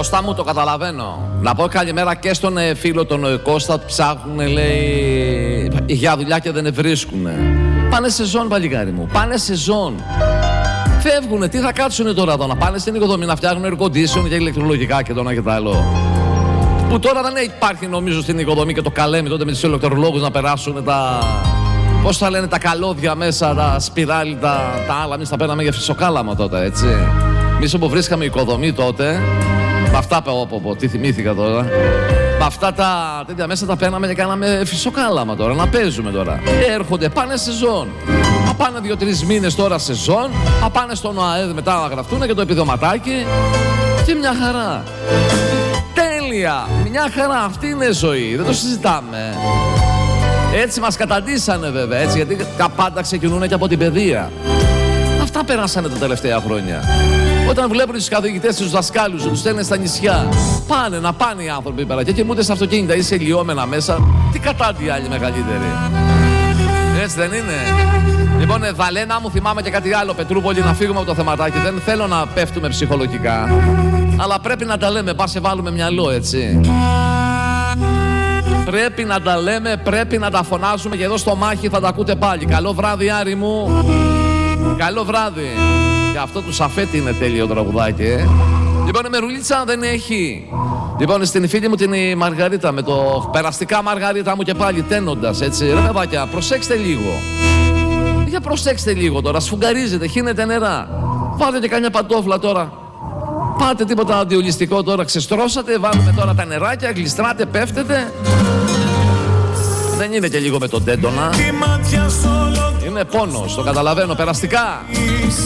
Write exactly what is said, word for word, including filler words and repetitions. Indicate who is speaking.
Speaker 1: Κώστα μου, το καταλαβαίνω. Να πω καλημέρα και στον ε, φίλο τον ε, Κώστα που ψάχνουν, λέει, για δουλειά και δεν βρίσκουν. Πάνε σεζόν, παλικάρι μου. Πάνε σεζόν. Φεύγουνε, τι θα κάτσουνε τώρα εδώ, να πάνε στην οικοδομή να φτιάχνουν air condition και ηλεκτρολογικά και το ένα και το άλλο. Που τώρα δεν υπάρχει νομίζω στην οικοδομή και το καλέμι τότε με τους ηλεκτρολόγους να περάσουν τα. Πώς θα λένε, τα καλώδια μέσα, τα σπιράλι, τα, τα άλλα. Εμείς τα παίρναμε για φυσοκάλαμα τότε, έτσι. Εμείς όπου βρίσκαμε οικοδομή τότε, με αυτά πω, πω, πω, τι θυμήθηκα τώρα. Με αυτά τα τέτοια μέσα τα παίρναμε και κάναμε φυσοκάλαμα τώρα, να παίζουμε τώρα. Και έρχονται, πάνε σεζόν. Θα πάνε δύο-τρεις μήνες τώρα σεζόν, θα πάνε στον ΟΑΕΔ μετά να γραφτούν και το επιδοματάκι. Και μια χαρά. Τέλεια! Μια χαρά, αυτή είναι ζωή, δεν το συζητάμε. Έτσι μας καταντήσανε βέβαια, έτσι, γιατί τα πάντα ξεκινούν και από την παιδεία. Αυτά περάσανε τα τελευταία χρόνια. Όταν βλέπουν τους καθηγητές, τους δασκάλους, τους στέλνουν στα νησιά, πάνε να πάνε οι άνθρωποι πέρα και κοιμούνται στα αυτοκίνητα ή σε λιώμενα μέσα. Τι κατάντι άλλοι μεγαλύτεροι. Έτσι δεν είναι? Λοιπόν, Βαλένα μου, θυμάμαι και κάτι άλλο, Πετρούπολη, να φύγουμε από το θεματάκι. Δεν θέλω να πέφτουμε ψυχολογικά, αλλά πρέπει να τα λέμε, πας σε βάλουμε μυαλό, έτσι. Πρέπει να τα λέμε, πρέπει να τα φωνάζουμε και εδώ στο Μάχη θα τα ακούτε πάλι. Καλό βράδυ, Άρη μου. Καλό βράδυ. Και αυτό του Σαφέτη είναι τέλειο τραγουδάκι, ε. Λοιπόν, η Μερουλίτσα δεν έχει. Λοιπόν, στην φίλη μου την η Μαργαρίτα, με το περαστικά Μαργαρίτα μου και πάλι τένοντας, έτσι. Ρε παιδάκια, προσέξτε λίγο. Για προσέξτε λίγο τώρα, σφουγγαρίζετε, χύνετε νερά. Βάλτε και καμιά παντόφλα τώρα. Πάτε τίποτα αντιολιστικό τώρα, ξεστρώσατε, βάλουμε τώρα τα νεράκια, γλιστράτε, πέφτετε. Δεν είναι και λίγο με τον τέντονα. Είναι πόνος, το καταλαβαίνω, περαστικά.